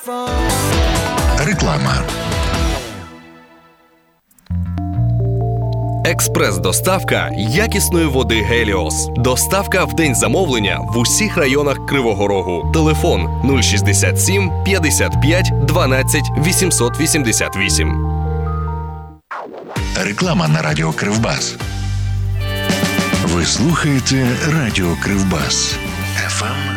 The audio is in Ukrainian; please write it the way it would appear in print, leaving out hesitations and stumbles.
Реклама. Експрес-доставка якісної води «Геліос». Доставка в день замовлення в усіх районах Кривого Рогу. Телефон 067 55 12 888. Реклама на радіо Кривбас. Ви слухаєте радіо Кривбас. FM